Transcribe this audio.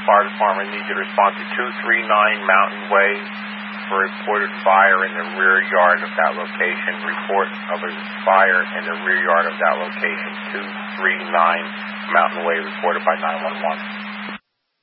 Fire Department needs you to respond to 239 Mountain Way for reported fire in the rear yard of that location. Report of a fire in the rear yard of that location. 239 Mountain Way reported by 911.